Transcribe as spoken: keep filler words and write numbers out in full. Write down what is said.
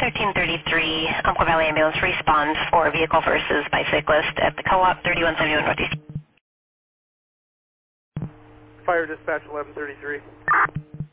thirteen thirty-three, Umpqua Valley Ambulance responds for vehicle versus bicyclist at the Co-op, thirty-one seventy-one Northeast. Fire dispatch eleven thirty-three.